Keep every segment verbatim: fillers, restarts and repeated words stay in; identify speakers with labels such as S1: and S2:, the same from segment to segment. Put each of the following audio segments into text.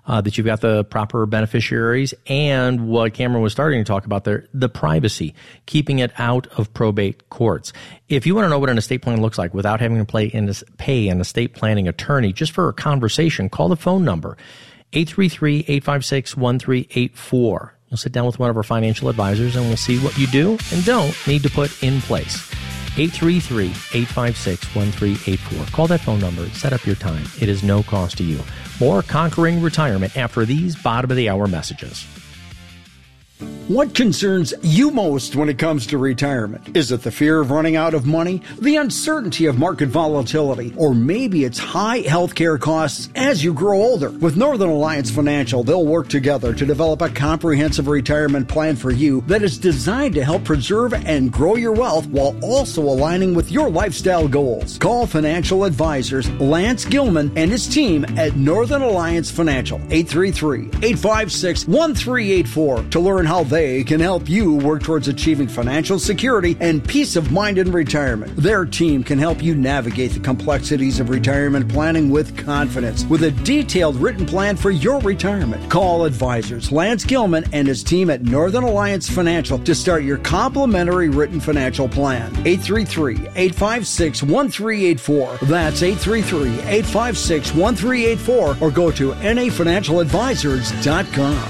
S1: uh, that you've got the proper beneficiaries, and what Cameron was starting to talk about there, the privacy, keeping it out of probate courts. If you want to know what an estate plan looks like without having to play in, pay an estate planning attorney just for a conversation, call the phone number, eight three three, eight five six, one three eight four. We'll sit down with one of our financial advisors and we'll see what you do and don't need to put in place. eight three three, eight five six, one three eight four. Call that phone number. Set up your time. It is no cost to you. More Conquering Retirement after these bottom of the hour messages.
S2: What concerns you most when it comes to retirement? Is it the fear of running out of money, the uncertainty of market volatility, or maybe it's high healthcare costs as you grow older? With Northern Alliance Financial, they'll work together to develop a comprehensive retirement plan for you that is designed to help preserve and grow your wealth while also aligning with your lifestyle goals. Call financial advisors Lance Gilman and his team at Northern Alliance Financial, eight three three, eight five six, one three eight four, to learn how they can help you work towards achieving financial security and peace of mind in retirement. Their team can help you navigate the complexities of retirement planning with confidence with a detailed written plan for your retirement. Call advisors Lance Gilman and his team at Northern Alliance Financial to start your complimentary written financial plan. eight three three, eight five six, one three eight four. That's eight three three, eight five six, one three eight four, or go to N A financial advisors dot com.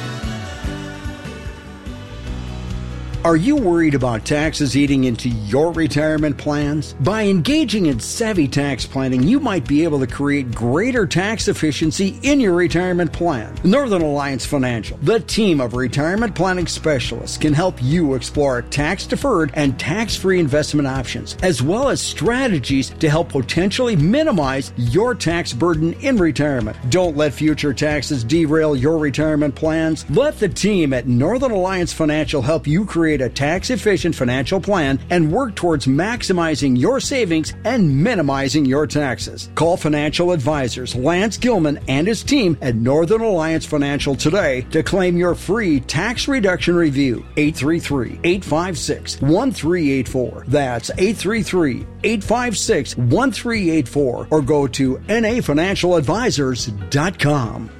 S2: Are you worried about taxes eating into your retirement plans? By engaging in savvy tax planning, you might be able to create greater tax efficiency in your retirement plan. Northern Alliance Financial, the team of retirement planning specialists, can help you explore tax-deferred and tax-free investment options, as well as strategies to help potentially minimize your tax burden in retirement. Don't let future taxes derail your retirement plans. Let the team at Northern Alliance Financial help you create a tax-efficient financial plan and work towards maximizing your savings and minimizing your taxes. Call financial advisors Lance Gilman and his team at Northern Alliance Financial today to claim your free tax reduction review. eight three three, eight five six, one three eight four. That's eight three three, eight five six, one three eight four, or go to N A financial advisors dot com.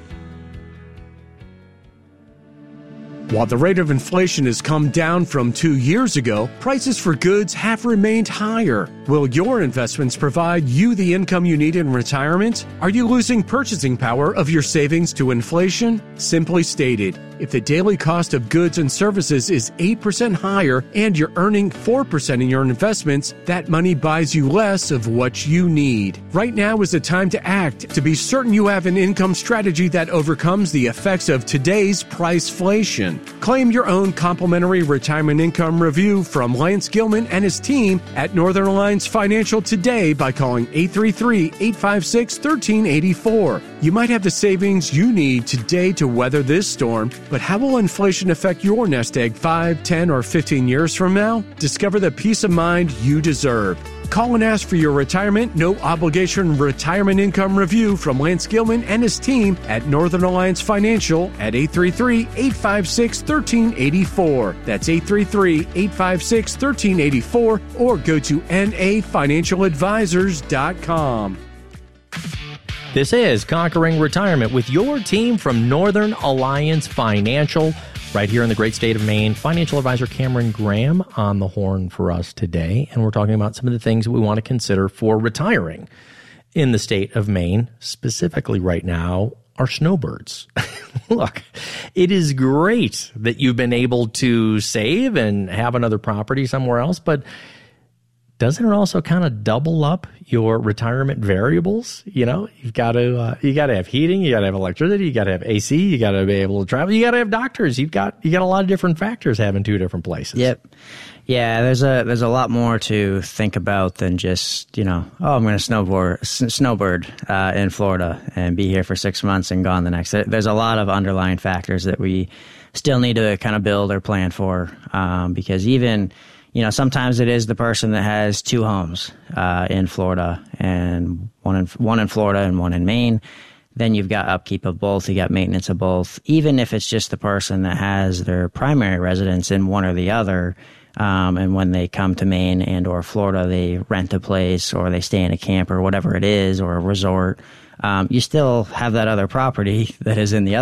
S3: While the rate of inflation has come down from two years ago, prices for goods have remained higher. Will your investments provide you the income you need in retirement? Are you losing purchasing power of your savings to inflation? Simply stated, if the daily cost of goods and services is eight percent higher and you're earning four percent in your investments, that money buys you less of what you need. Right now is the time to act to be certain you have an income strategy that overcomes the effects of today's priceflation. Claim your own complimentary retirement income review from Lance Gilman and his team at Northern Alliance Financial today by calling eight three three, eight five six, one three eight four. You might have the savings you need today to weather this storm, but how will inflation affect your nest egg five, ten, or fifteen years from now? Discover the peace of mind you deserve. Call and ask for your retirement, no obligation retirement income review from Lance Gilman and his team at Northern Alliance Financial at eight three three, eight five six, one three eight four. That's eight three three, eight five six, one three eight four, or go to N A financial advisors dot com.
S1: This is Conquering Retirement with your team from Northern Alliance Financial, right here in the great state of Maine. Financial advisor Cameron Graham on the horn for us today, and we're talking about some of the things that we want to consider for retiring in the state of Maine. Specifically right now are snowbirds. Look, it is great that you've been able to save and have another property somewhere else, but doesn't it also kind of double up your retirement variables? You know, you've got to uh, you got to have heating, you got to have electricity, you got to have A C, you got to be able to travel, you got to have doctors. You've got you got a lot of different factors having two different places.
S4: Yep. Yeah, there's a there's a lot more to think about than just, you know, oh, I'm going to snowboard s- snowbird uh, in Florida and be here for six months and gone the next. There's a lot of underlying factors that we still need to kind of build or plan for, um, because even, you know, sometimes it is the person that has two homes uh, in Florida and one in one in Florida and one in Maine. Then you've got upkeep of both. You got maintenance of both. Even if it's just the person that has their primary residence in one or the other, um, and when they come to Maine and or Florida, they rent a place or they stay in a camp or whatever it is or a resort. Um, you still have that other property that is in the other.